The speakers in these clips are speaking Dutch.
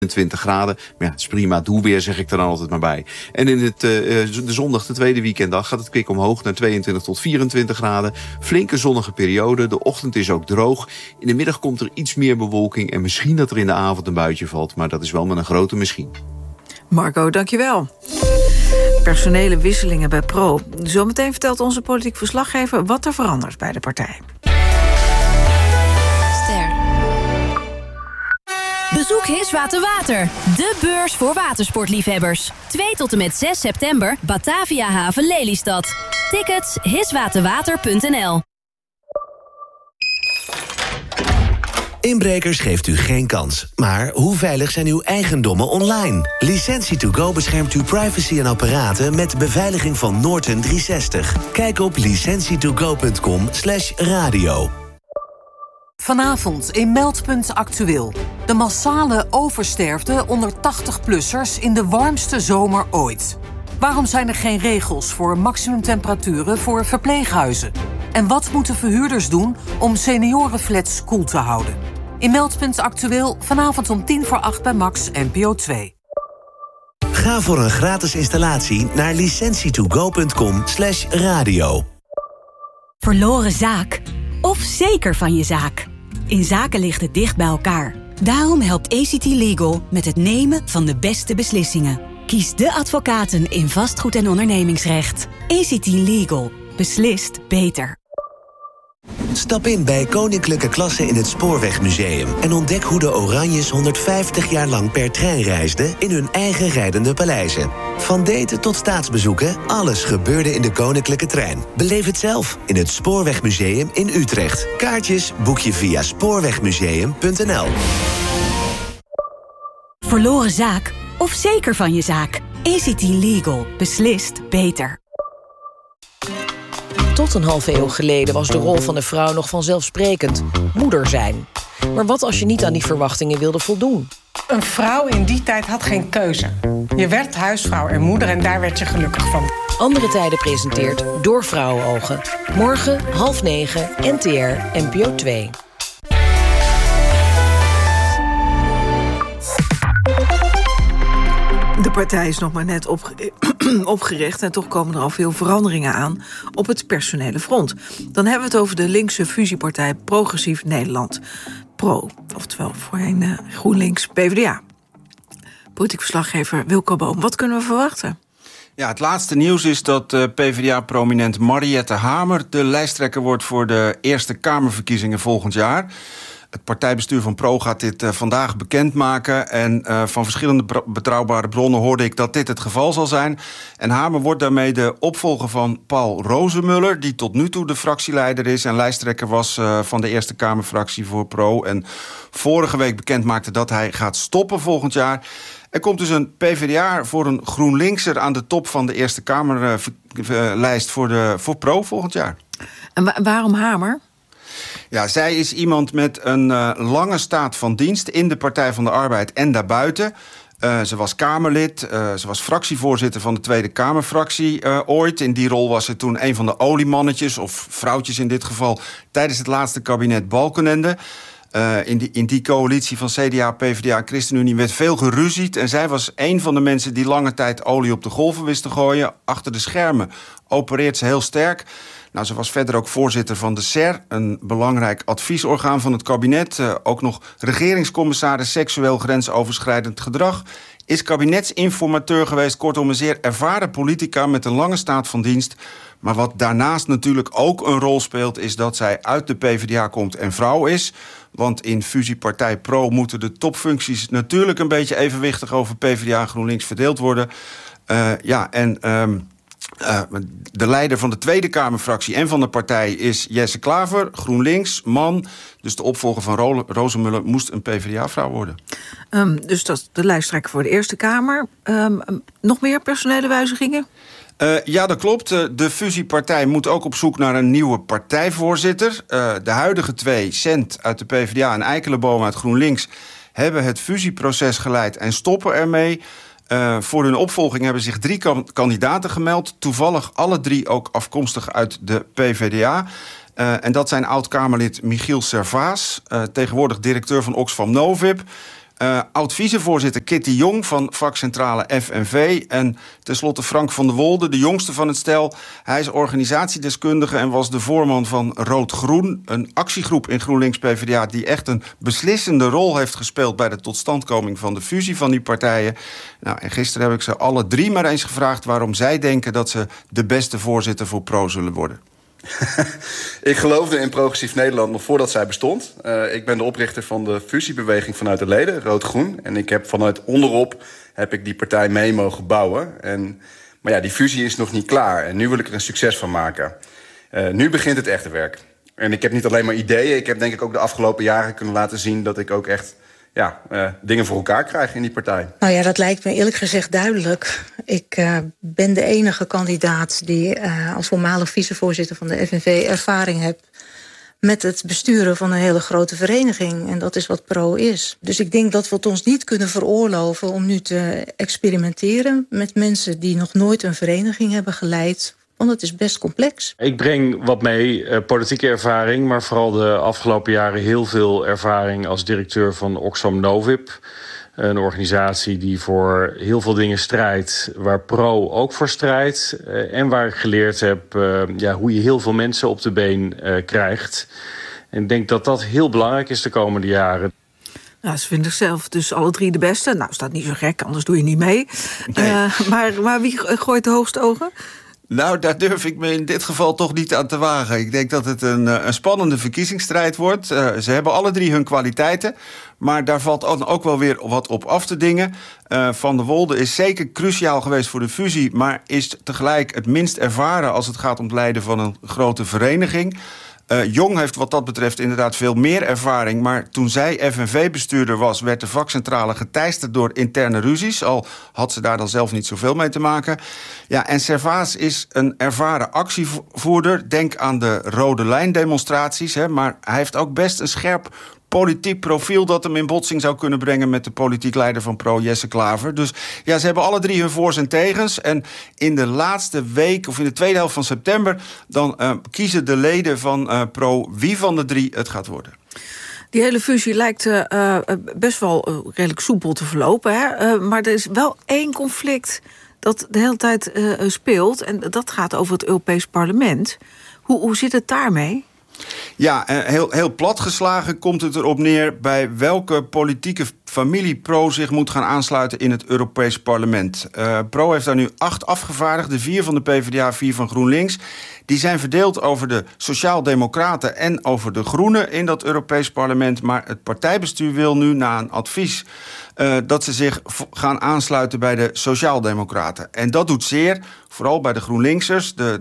20 graden. Maar ja, het is prima doelweer, zeg ik er dan altijd maar bij. En in de zondag, de tweede weekenddag, gaat het kwik omhoog naar 22 tot 24 graden. Flinke zonnige periode. De ochtend is ook droog. In de middag komt er iets meer bewolking. En misschien dat er in de avond een buitje valt. Maar dat is wel met een grote misschien. Marco, dankjewel. Personele wisselingen bij Pro. Zometeen vertelt onze politiek verslaggever wat er verandert bij de partij. Bezoek Hiswater Water, de beurs voor watersportliefhebbers. 2 tot en met 6 september, Batavia Haven Lelystad. Tickets hiswaterwater.nl. Inbrekers geeft u geen kans. Maar hoe veilig zijn uw eigendommen online? Licentie2Go beschermt uw privacy en apparaten met beveiliging van Norton 360. Kijk op licentietogo.com/radio. Vanavond in Meldpunt Actueel. De massale oversterfte onder 80-plussers in de warmste zomer ooit. Waarom zijn er geen regels voor maximumtemperaturen voor verpleeghuizen? En wat moeten verhuurders doen om seniorenflats koel te houden? In Meldpunt Actueel vanavond om 7:50 bij Max NPO 2. Ga voor een gratis installatie naar licentietogo.com/radio. Verloren zaak? Of zeker van je zaak? In zaken ligt het dicht bij elkaar. Daarom helpt ACT Legal met het nemen van de beste beslissingen. Kies de advocaten in vastgoed- en ondernemingsrecht. ACT Legal. Beslist beter. Stap in bij Koninklijke Klasse in het Spoorwegmuseum en ontdek hoe de Oranjes 150 jaar lang per trein reisden in hun eigen rijdende paleizen. Van daten tot staatsbezoeken, alles gebeurde in de Koninklijke Trein. Beleef het zelf in het Spoorwegmuseum in Utrecht. Kaartjes boek je via spoorwegmuseum.nl. Verloren zaak? Of zeker van je zaak? ACT Legal. Beslist beter. Tot een halve eeuw geleden was de rol van de vrouw nog vanzelfsprekend: moeder zijn. Maar wat als je niet aan die verwachtingen wilde voldoen? Een vrouw in die tijd had geen keuze. Je werd huisvrouw en moeder en daar werd je gelukkig van. Andere Tijden presenteert Door Vrouwenogen. Morgen 8:30 NTR NPO 2. De partij is nog maar net opgericht en toch komen er al veel veranderingen aan op het personele front. Dan hebben we het over de linkse fusiepartij Progressief Nederland. Pro, oftewel voorheen GroenLinks PvdA. Politiek verslaggever Wilco Boom, wat kunnen we verwachten? Ja, het laatste nieuws is dat PvdA-prominent Mariette Hamer de lijsttrekker wordt voor de Eerste Kamerverkiezingen volgend jaar. Het partijbestuur van Pro gaat dit vandaag bekendmaken. En van verschillende betrouwbare bronnen hoorde ik dat dit het geval zal zijn. En Hamer wordt daarmee de opvolger van Paul Rozemuller, die tot nu toe de fractieleider is en lijsttrekker was van de Eerste Kamerfractie voor Pro. En vorige week bekend maakte dat hij gaat stoppen volgend jaar. Er komt dus een PvdA voor een GroenLinkser aan de top van de Eerste Kamerlijst voor Pro volgend jaar. En waarom Hamer? Ja, zij is iemand met een lange staat van dienst in de Partij van de Arbeid en daarbuiten. Ze was Kamerlid, ze was fractievoorzitter van de Tweede Kamerfractie ooit. In die rol was ze toen een van de oliemannetjes, of vrouwtjes in dit geval, tijdens het laatste kabinet Balkenende. In die coalitie van CDA, PvdA en ChristenUnie werd veel geruzied. En zij was een van de mensen die lange tijd olie op de golven wist te gooien. Achter de schermen opereert ze heel sterk. Nou, ze was verder ook voorzitter van de SER, een belangrijk adviesorgaan van het kabinet. Ook nog regeringscommissaris seksueel grensoverschrijdend gedrag. Is kabinetsinformateur geweest, kortom een zeer ervaren politica met een lange staat van dienst. Maar wat daarnaast natuurlijk ook een rol speelt, is dat zij uit de PvdA komt en vrouw is. Want in fusiepartij Pro moeten de topfuncties natuurlijk een beetje evenwichtig over PvdA en GroenLinks verdeeld worden. De leider van de Tweede Kamerfractie en van de partij is Jesse Klaver, GroenLinks, man. Dus de opvolger van Rozemuller moest een PvdA-vrouw worden. Dus dat is de lijsttrekker voor de Eerste Kamer. Nog meer personele wijzigingen? Ja, dat klopt. De fusiepartij moet ook op zoek naar een nieuwe partijvoorzitter. De huidige twee, Cent uit de PvdA en Eikelenboom uit GroenLinks, hebben het fusieproces geleid en stoppen ermee. Voor hun opvolging hebben zich 3 kandidaten gemeld. Toevallig alle 3 ook afkomstig uit de PvdA. En dat zijn oud-Kamerlid Michiel Servaas, tegenwoordig directeur van Oxfam Novib. Oud-vicevoorzitter Kitty Jong van vakcentrale FNV. En tenslotte Frank van der Wolde, de jongste van het stel. Hij is organisatiedeskundige en was de voorman van Rood-Groen. Een actiegroep in GroenLinks-PvdA die echt een beslissende rol heeft gespeeld bij de totstandkoming van de fusie van die partijen. Nou, en gisteren heb ik ze alle drie maar eens gevraagd waarom zij denken dat ze de beste voorzitter voor Pro zullen worden. Ik geloofde in Progressief Nederland nog voordat zij bestond. Ik ben de oprichter van de fusiebeweging vanuit de leden, Rood-Groen. En ik heb vanuit onderop die partij mee mogen bouwen. Maar ja, die fusie is nog niet klaar. En nu wil ik er een succes van maken. Nu begint het echte werk. En ik heb niet alleen maar ideeën. Ik heb denk ik ook de afgelopen jaren kunnen laten zien dat ik ook echt dingen voor elkaar krijg in die partij. Nou ja, dat lijkt me eerlijk gezegd duidelijk. Ik ben de enige kandidaat die als voormalig vicevoorzitter van de FNV ervaring heeft met het besturen van een hele grote vereniging. En dat is wat Pro is. Dus ik denk dat we het ons niet kunnen veroorloven om nu te experimenteren met mensen die nog nooit een vereniging hebben geleid. Want het is best complex. Ik breng wat mee, politieke ervaring, maar vooral de afgelopen jaren heel veel ervaring als directeur van Oxfam Novib. Een organisatie die voor heel veel dingen strijdt, waar Pro ook voor strijdt. En waar ik geleerd heb hoe je heel veel mensen op de been krijgt. En ik denk dat dat heel belangrijk is de komende jaren. Nou, ze vinden zichzelf dus alle drie de beste. Nou, is dat niet zo gek, anders doe je niet mee. Nee. Maar wie gooit de hoogste ogen? Nou, daar durf ik me in dit geval toch niet aan te wagen. Ik denk dat het een spannende verkiezingsstrijd wordt. Ze hebben alle drie hun kwaliteiten. Maar daar valt ook wel weer wat op af te dingen. Van der Wolde is zeker cruciaal geweest voor de fusie, maar is tegelijk het minst ervaren als het gaat om het leiden van een grote vereniging. Jong heeft wat dat betreft inderdaad veel meer ervaring. Maar toen zij FNV-bestuurder was, werd de vakcentrale geteisterd door interne ruzies. Al had ze daar dan zelf niet zoveel mee te maken. Ja, en Servaas is een ervaren actievoerder. Denk aan de rode lijn-demonstraties. Maar hij heeft ook best een scherp politiek profiel dat hem in botsing zou kunnen brengen met de politiek leider van Pro, Jesse Klaver. Dus ja, ze hebben alle drie hun voor's en tegens. En in de laatste week, of in de tweede helft van september, dan kiezen de leden van Pro wie van de drie het gaat worden. Die hele fusie lijkt best wel redelijk soepel te verlopen. Hè? Maar er is wel één conflict dat de hele tijd speelt. En dat gaat over het Europees Parlement. Hoe zit het daarmee? Ja, heel platgeslagen komt het erop neer bij welke politieke familie Pro zich moet gaan aansluiten in het Europees Parlement. Pro heeft daar nu 8 afgevaardigden, 4 van de PvdA, 4 van GroenLinks. Die zijn verdeeld over de Sociaaldemocraten en over de Groenen in dat Europees Parlement. Maar het partijbestuur wil nu na een advies dat ze zich gaan aansluiten bij de Sociaaldemocraten. En dat doet zeer, vooral bij de GroenLinksers. De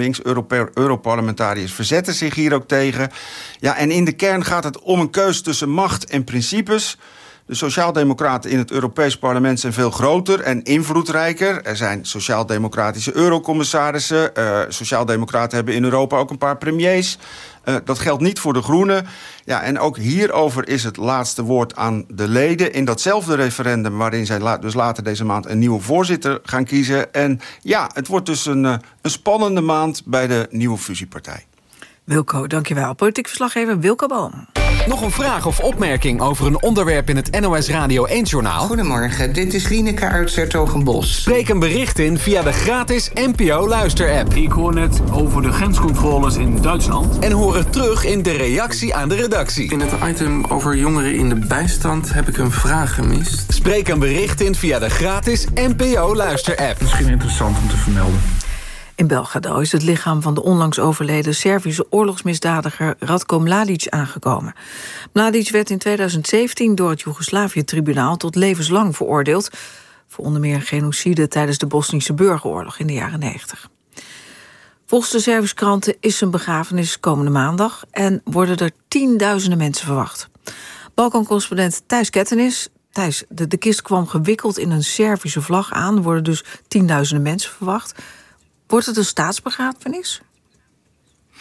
GroenLinks-Europarlementariërs verzetten zich hier ook tegen. Ja, en in de kern gaat het om een keus tussen macht en principes. De Sociaaldemocraten in het Europees Parlement zijn veel groter en invloedrijker. Er zijn sociaaldemocratische eurocommissarissen. Sociaaldemocraten hebben in Europa ook een paar premiers. Dat geldt niet voor de Groenen. Ja, en ook hierover is het laatste woord aan de leden. In datzelfde referendum waarin zij dus later deze maand een nieuwe voorzitter gaan kiezen. En ja, het wordt dus een spannende maand bij de nieuwe fusiepartij. Wilco, dankjewel. Politiek verslaggever Wilco Boom. Nog een vraag of opmerking over een onderwerp in het NOS Radio 1-journaal? Goedemorgen, dit is Lieneke uit 's-Hertogenbosch. Spreek een bericht in via de gratis NPO Luister-app. Ik hoor net over de grenscontroles in Duitsland. En hoor het terug in de reactie aan de redactie. In het item over jongeren in de bijstand heb ik een vraag gemist. Spreek een bericht in via de gratis NPO Luister-app. Misschien interessant om te vermelden. In Belgrado is het lichaam van de onlangs overleden Servische oorlogsmisdadiger Ratko Mladic aangekomen. Mladic werd in 2017 door het Joegoslavië-tribunaal tot levenslang veroordeeld voor onder meer genocide tijdens de Bosnische burgeroorlog in de jaren 90. Volgens de Servische kranten is zijn begrafenis komende maandag en worden er tienduizenden mensen verwacht. Balkan-correspondent Thijs Kettenis. Thijs, de kist kwam gewikkeld in een Servische vlag aan. Er worden dus tienduizenden mensen verwacht. Wordt het een staatsbegrafenis?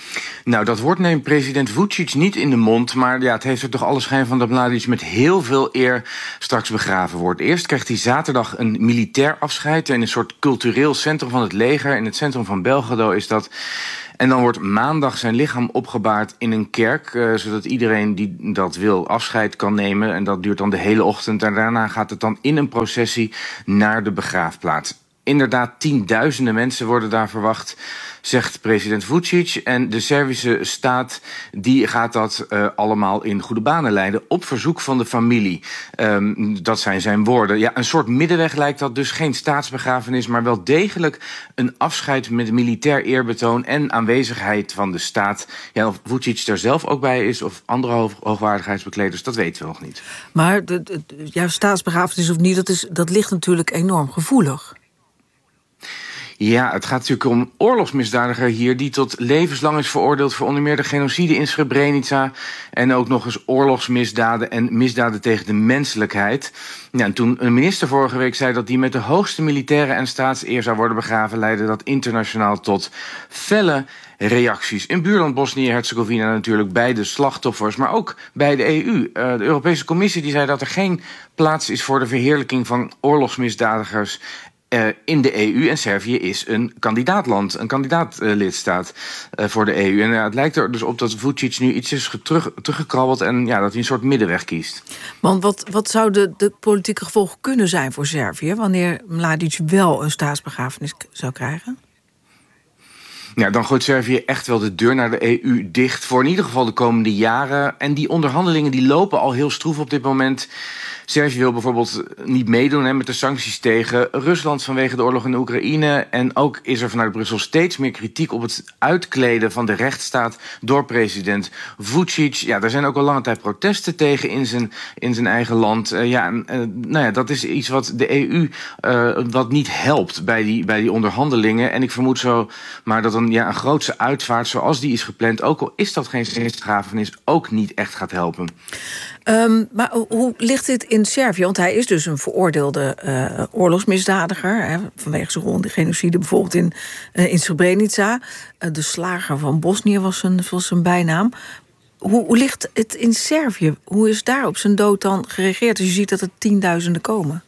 Nou, dat woord neemt president Vučić niet in de mond, maar ja, het heeft er toch alle schijn van dat Mladić met heel veel eer straks begraven wordt. Eerst krijgt hij zaterdag een militair afscheid in een soort cultureel centrum van het leger. In het centrum van Belgrado is dat. En dan wordt maandag zijn lichaam opgebaard in een kerk, zodat iedereen die dat wil afscheid kan nemen. En dat duurt dan de hele ochtend. En daarna gaat het dan in een processie naar de begraafplaats. Inderdaad, tienduizenden mensen worden daar verwacht, zegt president Vučić. En de Servische staat die gaat dat allemaal in goede banen leiden op verzoek van de familie. Dat zijn zijn woorden. Ja, een soort middenweg lijkt dat, dus geen staatsbegrafenis, maar wel degelijk een afscheid met militair eerbetoon en aanwezigheid van de staat. Ja, of Vučić er zelf ook bij is of andere hoogwaardigheidsbekleders, dat weten we nog niet. Maar staatsbegrafenis of niet, dat ligt natuurlijk enorm gevoelig. Ja, het gaat natuurlijk om een oorlogsmisdadiger hier die tot levenslang is veroordeeld voor onder meer de genocide in Srebrenica en ook nog eens oorlogsmisdaden en misdaden tegen de menselijkheid. Ja, en toen een minister vorige week zei dat die met de hoogste militaire en staatseer zou worden begraven, leidde dat internationaal tot felle reacties. In buurland Bosnië-Herzegovina natuurlijk bij de slachtoffers, maar ook bij de EU. De Europese Commissie die zei dat er geen plaats is voor de verheerlijking van oorlogsmisdadigers in de EU. En Servië is een kandidaatland, een kandidaatlidstaat voor de EU. En het lijkt er dus op dat Vučić nu iets is teruggekrabbeld en ja, dat hij een soort middenweg kiest. Want wat zou de politieke gevolgen kunnen zijn voor Servië wanneer Mladić wel een staatsbegrafenis zou krijgen? Ja, dan gooit Servië echt wel de deur naar de EU dicht voor in ieder geval de komende jaren. En die onderhandelingen die lopen al heel stroef op dit moment. Servië wil bijvoorbeeld niet meedoen met de sancties tegen Rusland vanwege de oorlog in de Oekraïne. En ook is er vanuit Brussel steeds meer kritiek op het uitkleden van de rechtsstaat door president Vučić. Ja, daar zijn ook al lange tijd protesten tegen in zijn eigen land. Dat is iets wat de EU wat niet helpt bij die onderhandelingen. En ik vermoed zo maar dat een grootse uitvaart zoals die is gepland, ook al is dat geen staatsbegrafenis, ook niet echt gaat helpen. Maar hoe ligt dit in Servië? Want hij is dus een veroordeelde oorlogsmisdadiger, vanwege zijn rol in de genocide bijvoorbeeld in Srebrenica. De slager van Bosnië was zijn bijnaam. Hoe ligt het in Servië? Hoe is daar op zijn dood dan gereageerd als je ziet dat er tienduizenden komen?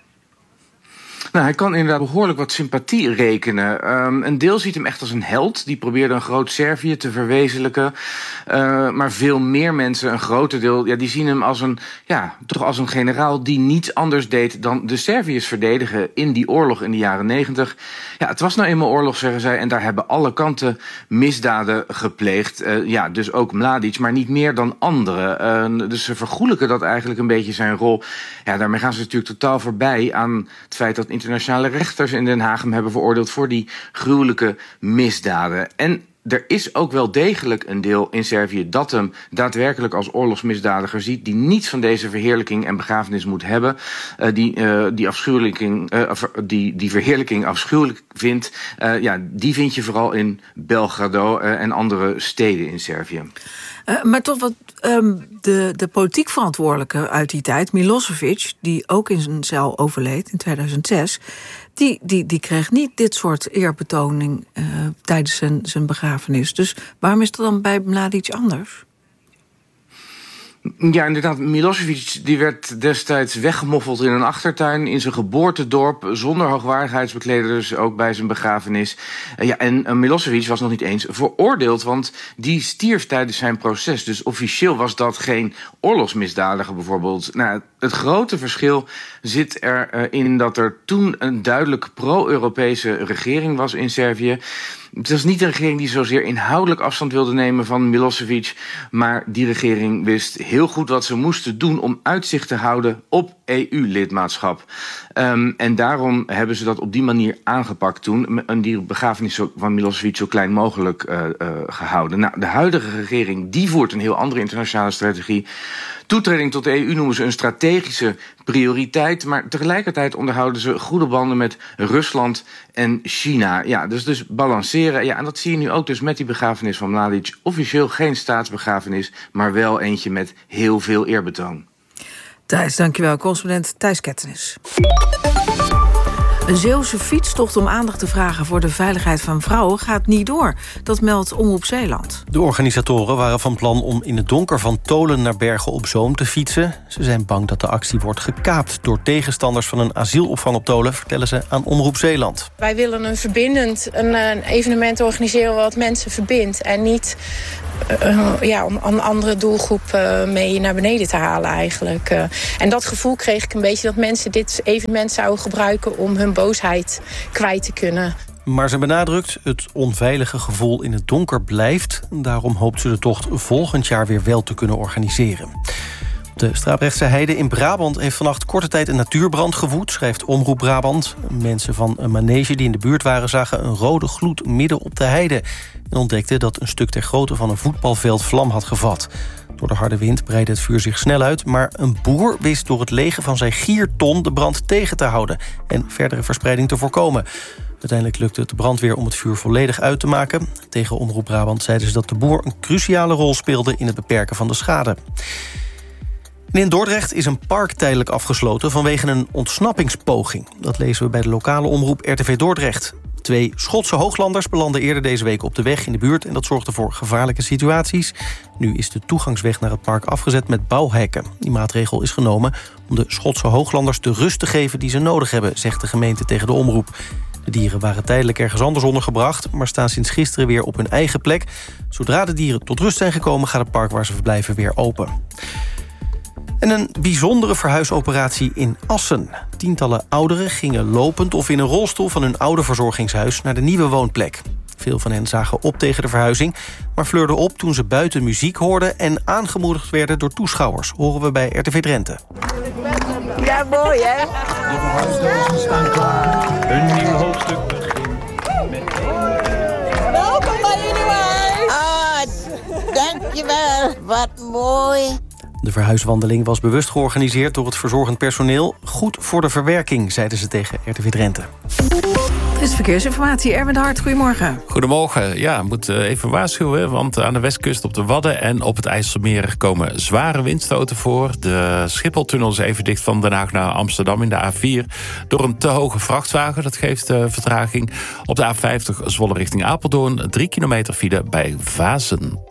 Nou, hij kan inderdaad behoorlijk wat sympathie rekenen. Een deel ziet hem echt als een held. Die probeerde een groot Servië te verwezenlijken. Maar veel meer mensen, een groter deel, die zien hem als een generaal die niets anders deed dan de Serviërs verdedigen in die oorlog in de jaren 90. Ja, het was nou eenmaal oorlog, zeggen zij, en daar hebben alle kanten misdaden gepleegd. Dus ook Mladić, maar niet meer dan anderen. Dus ze vergoelijken dat eigenlijk een beetje zijn rol. Ja, daarmee gaan ze natuurlijk totaal voorbij aan het feit dat internationale rechters in Den Haag hem hebben veroordeeld voor die gruwelijke misdaden. En er is ook wel degelijk een deel in Servië dat hem daadwerkelijk als oorlogsmisdadiger ziet, die niets van deze verheerlijking en begrafenis moet hebben, die verheerlijking afschuwelijk vindt. Die vind je vooral in Belgrado en andere steden in Servië. Maar toch wat de politiek verantwoordelijke uit die tijd, Milošević, die ook in zijn cel overleed in 2006... Die kreeg niet dit soort eerbetoning tijdens zijn begrafenis. Dus waarom is dat dan bij Mladić anders? Ja, inderdaad. Milošević die werd destijds weggemoffeld in een achtertuin in zijn geboortedorp, zonder hoogwaardigheidsbekleders, ook bij zijn begrafenis. En Milošević was nog niet eens veroordeeld, want die stierf tijdens zijn proces. Dus officieel was dat geen oorlogsmisdadiger bijvoorbeeld. Nou, het grote verschil zit erin dat er toen een duidelijk pro-Europese regering was in Servië. Het was niet een regering die zozeer inhoudelijk afstand wilde nemen van Milošević, maar die regering wist heel goed wat ze moesten doen om uitzicht te houden op EU-lidmaatschap. En daarom hebben ze dat op die manier aangepakt toen, en die begrafenis van Milošević zo klein mogelijk gehouden. Nou, de huidige regering die voert een heel andere internationale strategie. Toetreding tot de EU noemen ze een strategische prioriteit, maar tegelijkertijd onderhouden ze goede banden met Rusland en China. Ja, dus balanceren. Ja, en dat zie je nu ook dus met die begrafenis van Mladić. Officieel geen staatsbegrafenis, maar wel eentje met heel veel eerbetoon. Thijs, dankjewel. Correspondent Thijs Kettenis. Een Zeeuwse fietstocht om aandacht te vragen voor de veiligheid van vrouwen gaat niet door. Dat meldt Omroep Zeeland. De organisatoren waren van plan om in het donker van Tolen naar Bergen op Zoom te fietsen. Ze zijn bang dat de actie wordt gekaapt door tegenstanders van een asielopvang op Tolen, vertellen ze aan Omroep Zeeland. Wij willen een evenement organiseren wat mensen verbindt en niet om een andere doelgroep mee naar beneden te halen eigenlijk. En dat gevoel kreeg ik een beetje dat mensen dit evenement zouden gebruiken om hun boosheid kwijt te kunnen. Maar ze benadrukt, het onveilige gevoel in het donker blijft. Daarom hoopt ze de tocht volgend jaar weer wel te kunnen organiseren. Op de Strabrechtse Heide in Brabant heeft vannacht korte tijd een natuurbrand gewoed, schrijft Omroep Brabant. Mensen van een manege die in de buurt waren zagen een rode gloed midden op de heide en ontdekten dat een stuk ter grootte van een voetbalveld vlam had gevat. Door de harde wind breidde het vuur zich snel uit, maar een boer wist door het legen van zijn gierton de brand tegen te houden en verdere verspreiding te voorkomen. Uiteindelijk lukte het de brandweer om het vuur volledig uit te maken. Tegen Omroep Brabant zeiden ze dat de boer een cruciale rol speelde in het beperken van de schade. En in Dordrecht is een park tijdelijk afgesloten vanwege een ontsnappingspoging. Dat lezen we bij de lokale omroep RTV Dordrecht. 2 Schotse hooglanders belanden eerder deze week op de weg in de buurt en dat zorgde voor gevaarlijke situaties. Nu is de toegangsweg naar het park afgezet met bouwhekken. Die maatregel is genomen om de Schotse hooglanders de rust te geven die ze nodig hebben, zegt de gemeente tegen de omroep. De dieren waren tijdelijk ergens anders ondergebracht, maar staan sinds gisteren weer op hun eigen plek. Zodra de dieren tot rust zijn gekomen, gaat het park waar ze verblijven weer open. En een bijzondere verhuisoperatie in Assen. Tientallen ouderen gingen lopend of in een rolstoel van hun oude verzorgingshuis naar de nieuwe woonplek. Veel van hen zagen op tegen de verhuizing, maar fleurden op toen ze buiten muziek hoorden en aangemoedigd werden door toeschouwers, horen we bij RTV Drenthe. Ja, mooi hè? De verhuisdozen staan klaar. Een nieuw hoofdstuk begint. Welkom bij jullie huis. Ah, dankjewel. Wat mooi. De verhuiswandeling was bewust georganiseerd door het verzorgend personeel. Goed voor de verwerking, zeiden ze tegen RTV Drenthe. Dit is verkeersinformatie. Erwin de Hart, goedemorgen. Goedemorgen. Ja, moet even waarschuwen, want aan de westkust op de Wadden en op het IJsselmeer komen zware windstoten voor. De Schipholtunnel is even dicht van Den Haag naar Amsterdam in de A4 door een te hoge vrachtwagen. Dat geeft vertraging. Op de A50 Zwolle richting Apeldoorn 3 kilometer file bij Vazen.